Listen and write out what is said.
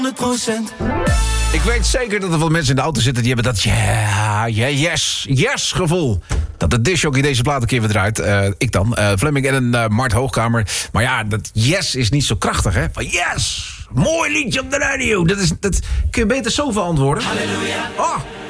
Ik weet zeker dat er wat mensen in de auto zitten die hebben dat yes gevoel. Dat de discjockey deze plaat een keer weer draait. Ik dan. Fleming en Mart Hoogkamer. Maar ja, dat yes is niet zo krachtig, hè? Van yes! Mooi liedje op de radio. Dat kun je beter zo verantwoorden. Halleluja. Oh,